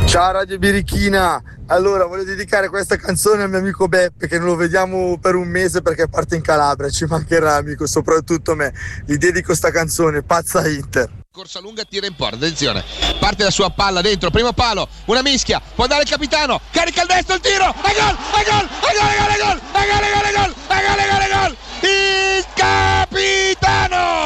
Ciao Radio Birichina, allora voglio dedicare questa canzone al mio amico Beppe che non lo vediamo per un mese perché parte in Calabria, ci mancherà amico, soprattutto a me, gli dedico sta canzone, pazza Inter. Corsa lunga, tira in porta, attenzione, parte la sua palla dentro, primo palo, una mischia, può dare il capitano, carica il destro, il tiro, e gol, e gol, e gol, e gol, e gol, e gol, e gol,